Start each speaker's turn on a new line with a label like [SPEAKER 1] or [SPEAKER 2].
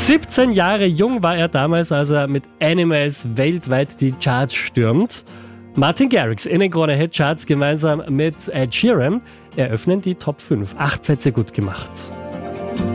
[SPEAKER 1] 17 Jahre jung war er damals, als er mit Animals weltweit die Charts stürmt. Martin Garrix in den Krone Hit Charts gemeinsam mit Ed Sheeran eröffnen die Top 5. 8 Plätze gut gemacht.